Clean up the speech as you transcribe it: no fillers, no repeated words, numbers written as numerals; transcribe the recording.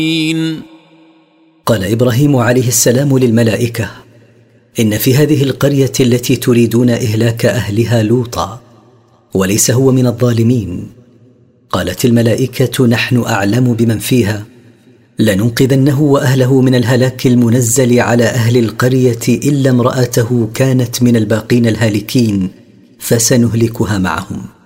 قال إبراهيم عليه السلام للملائكة: إن في هذه القرية التي تريدون إهلاك أهلها لوطا، وليس هو من الظالمين. قالت الملائكة: نحن أعلم بمن فيها، لننقذنه وأهله من الهلاك المنزل على أهل القرية إلا امرأته كانت من الباقين الهالكين، فسنهلكها معهم.